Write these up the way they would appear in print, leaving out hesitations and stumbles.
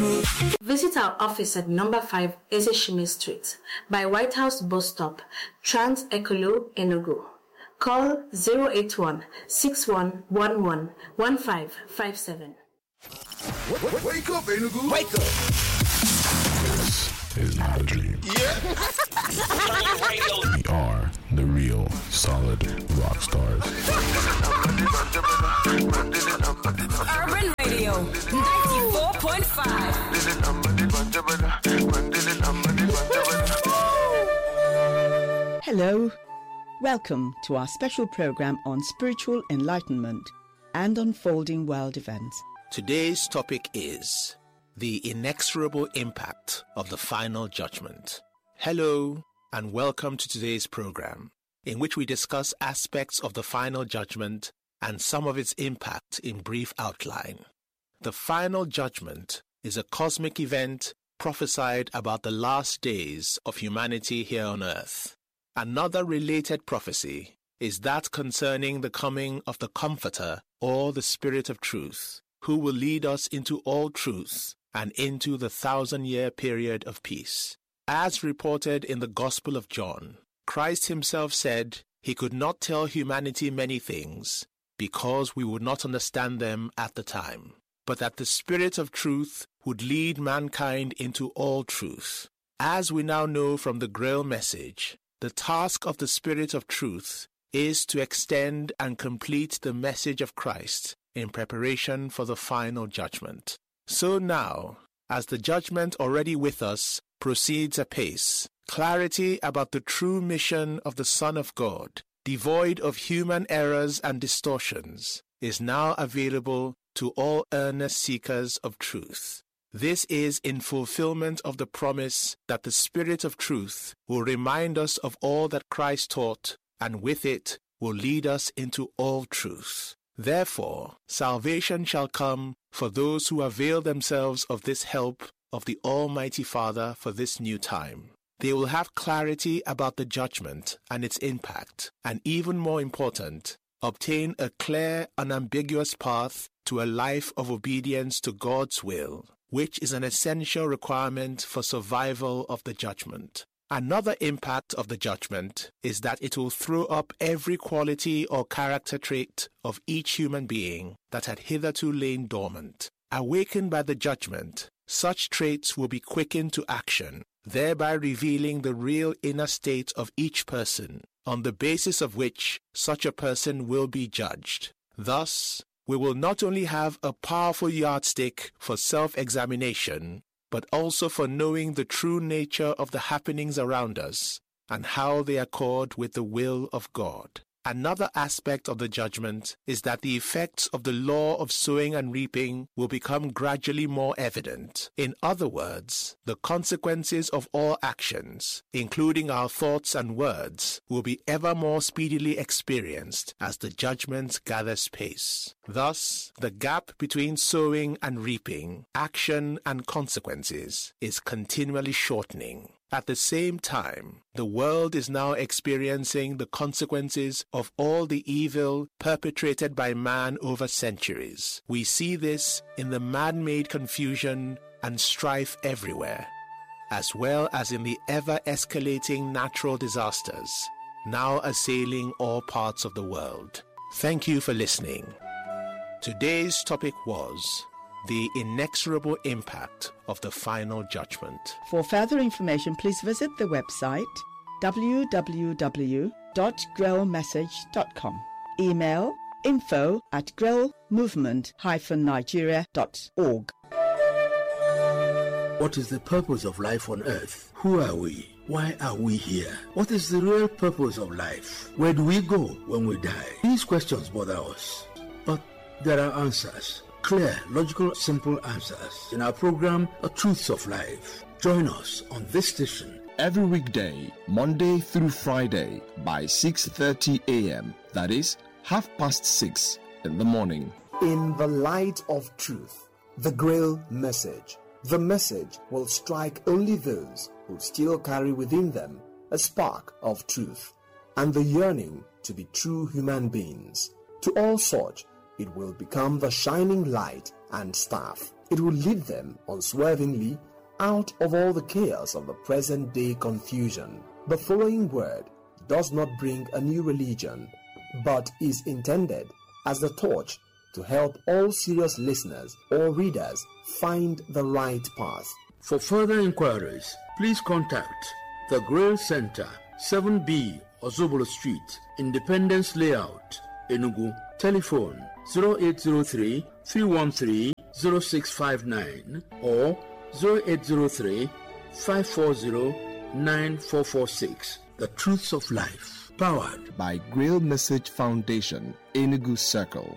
truth. Visit our office at number 5 Ezeshimi Street by White House Bus Stop, Trans Ekolo, Enugu. Call 081-6111-1557. Wake up, Enugu. Wake up. This is not a dream. Yeah. We are the real solid rock stars. Urban Radio 94.5. Hello. Welcome to our special program on spiritual enlightenment and unfolding world events. Today's topic is the inexorable impact of the final judgment. Hello, and welcome to today's program, in which we discuss aspects of the final judgment and some of its impact in brief outline. The final judgment is a cosmic event prophesied about the last days of humanity here on earth. Another related prophecy is that concerning the coming of the Comforter, or the Spirit of Truth, who will lead us into all truth and into the 1,000-year period of peace. As reported in the Gospel of John, Christ himself said he could not tell humanity many things because we would not understand them at the time, but that the Spirit of Truth would lead mankind into all truth. As we now know from the Grail message, the task of the Spirit of Truth is to extend and complete the message of Christ in preparation for the final judgment. So now, as the judgment already with us proceeds apace, clarity about the true mission of the Son of God, devoid of human errors and distortions, is now available to all earnest seekers of truth. This is in fulfillment of the promise that the Spirit of Truth will remind us of all that Christ taught, and with it will lead us into all truth. Therefore, salvation shall come for those who avail themselves of this help of the Almighty Father for this new time. They will have clarity about the judgment and its impact, and even more important, obtain a clear, unambiguous path to a life of obedience to God's will, which is an essential requirement for survival of the judgment. Another impact of the judgment is that it will throw up every quality or character trait of each human being that had hitherto lain dormant. Awakened by the judgment, such traits will be quickened to action, thereby revealing the real inner state of each person, on the basis of which such a person will be judged. Thus, we will not only have a powerful yardstick for self-examination, but also for knowing the true nature of the happenings around us and how they accord with the will of God. Another aspect of the judgment is that the effects of the law of sowing and reaping will become gradually more evident. In other words, the consequences of all actions, including our thoughts and words, will be ever more speedily experienced as the judgment gathers pace. Thus, the gap between sowing and reaping, action and consequences, is continually shortening. At the same time, the world is now experiencing the consequences of all the evil perpetrated by man over centuries. We see this in the man-made confusion and strife everywhere, as well as in the ever-escalating natural disasters now assailing all parts of the world. Thank you for listening. Today's topic was the inexorable impact of the final judgment. For further information, please visit the website www.grellmessage.com. Email info@grellmovement-nigeria.org. What is the purpose of life on earth? Who are we? Why are we here? What is the real purpose of life? Where do we go when we die? These questions bother us, but there are answers. Clear, logical, simple answers in our program, The Truths of Life. Join us on this station every weekday, Monday through Friday by 6:30 a.m. That is, 6:30 in the morning. In the light of truth, the Grail message. The message will strike only those who still carry within them a spark of truth and the yearning to be true human beings. To all such, it will become the shining light and staff. It will lead them unswervingly out of all the chaos of the present-day confusion. The following word does not bring a new religion, but is intended as the torch to help all serious listeners or readers find the right path. For further inquiries, please contact the Grail Center, 7B Ozobolo Street, Independence Layout, Enugu. Telephone 0803 313 0659 or 0803 540 9446. The Truths of Life, powered by Grail Message Foundation, Enugu Circle.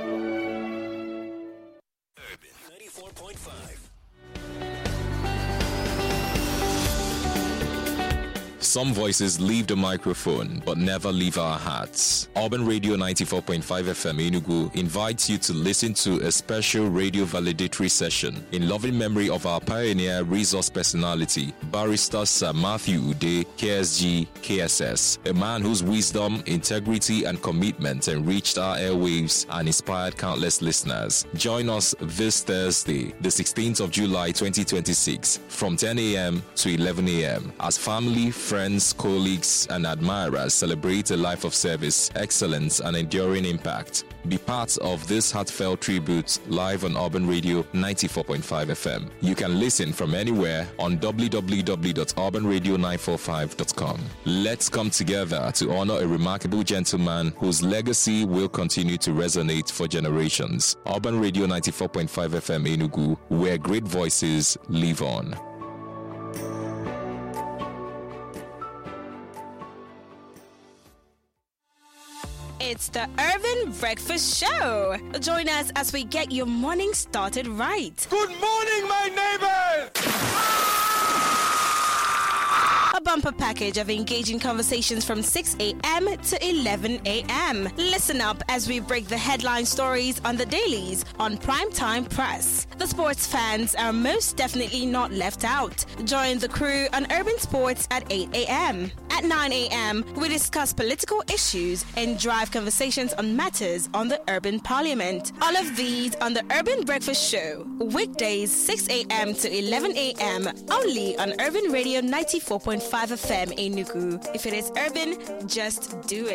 Some voices leave the microphone but never leave our hearts. Urban Radio 94.5 FM Enugu invites you to listen to a special radio validatory session in loving memory of our pioneer resource personality, Barrister Sir Matthew Ude, KSG, KSS, a man whose wisdom, integrity, and commitment enriched our airwaves and inspired countless listeners. Join us this Thursday, the 16th of July 2026, from 10 a.m. to 11 a.m. as family, friends, colleagues, and admirers celebrate a life of service, excellence, and enduring impact. Be part of this heartfelt tribute live on Urban Radio 94.5 FM. You can listen from anywhere on www.urbanradio945.com. Let's come together to honor a remarkable gentleman whose legacy will continue to resonate for generations. Urban Radio 94.5 FM Enugu, where great voices live on. It's the Urban Breakfast Show. Join us as we get your morning started right. Good morning, my neighbors! A bumper package of engaging conversations from 6 a.m. to 11 a.m. Listen up as we break the headline stories on the dailies on Primetime Press. The sports fans are most definitely not left out. Join the crew on Urban Sports at 8 a.m. At 9 a.m., we discuss political issues and drive conversations on matters on the Urban Parliament. All of these on the Urban Breakfast Show. Weekdays 6 a.m. to 11 a.m. only on Urban Radio 94.5 FM Enugu. If it is urban, just do it.